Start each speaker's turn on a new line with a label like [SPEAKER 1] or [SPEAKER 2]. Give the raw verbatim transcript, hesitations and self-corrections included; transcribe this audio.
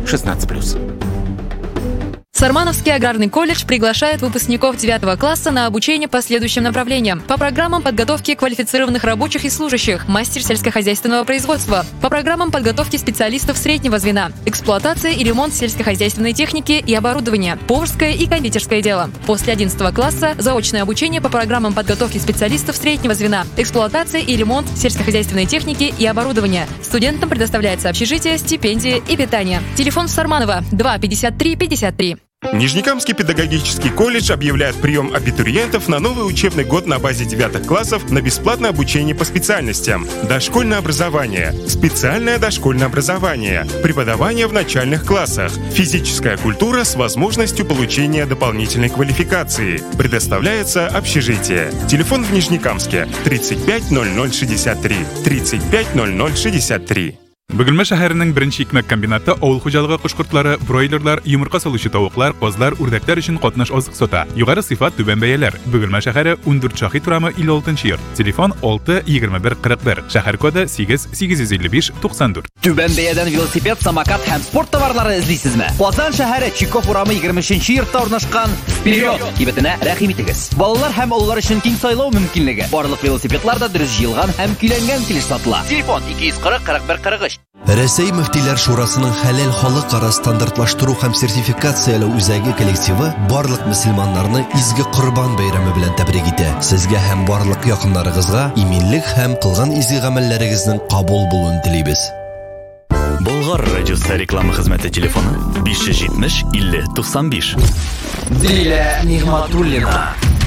[SPEAKER 1] шестнадцать плюс.
[SPEAKER 2] Сармановский аграрный колледж приглашает выпускников девятого класса на обучение по следующим направлениям. По программам подготовки квалифицированных рабочих и служащих, мастер сельскохозяйственного производства. По программам подготовки специалистов среднего звена, эксплуатация и ремонт сельскохозяйственной техники и оборудования, поварское и кондитерское дело. После одиннадцатого класса заочное обучение по программам подготовки специалистов среднего звена, эксплуатация и ремонт сельскохозяйственной техники и оборудования. Студентам предоставляется общежитие, стипендии и питание. Телефон Сарманова два пятьдесят три пятьдесят три.
[SPEAKER 3] Нижнекамский педагогический колледж объявляет прием абитуриентов на новый учебный год на базе девятых классов на бесплатное обучение по специальностям: дошкольное образование, специальное дошкольное образование, преподавание в начальных классах, физическая культура с возможностью получения дополнительной квалификации. Предоставляется общежитие. Телефон в Нижнекамске тридцать пять ноль ноль шестьдесят три, тридцать пять ноль ноль шестьдесят три.
[SPEAKER 4] Бөгелмә шәһәренең беренче икмәк комбинаты авыл хуҗалыгы кошкортлары, бройлерлар, йомырка салучы тавыклар, козлар, үрдәкләр өчен катнаш азык сата. Югары сыйфат, түбән бәяләр. Бөгелмә шәһәре ундүрт Шаһит урамы илле алтынчы йорт. Телефон алты егерме бер кырык бер. Шәһәр коды сигез сигез йөз илле биш туксан дүрт.
[SPEAKER 5] Түбән бәядән велосипед, самокат һәм спорт товарлары эзлисезме? Казан шәһәре Чиков урамы егерме өченче йортта урнашкан Вперед! Кибетенә рәхим итегез. Балалар һәм олылар өчен киң сайлау мөмкинлеге. Барлык велосипедлар да дөрес җыелган һәм көйләнгән килеш сатыла. Телефон ике йөз кырык кырык бер кырык өч.
[SPEAKER 6] Рәсәй мөфтиләр шурасының хәләл халыкара стандартлаштыру һәм сертификацияләү үзәге коллективы барлык мөселманнарны изге Корбан бәйрәме белән тәбрик итә. Сезгә һәм барлык якыннарыгызга иминлек һәм кылган изге гамәлләрегезнең кабул булуын телибез.
[SPEAKER 7] Болгар радиосы реклама хезмәте телефоны биш йөз җитмеш илле туксан биш.
[SPEAKER 5] Дилә Нигъмәтуллина.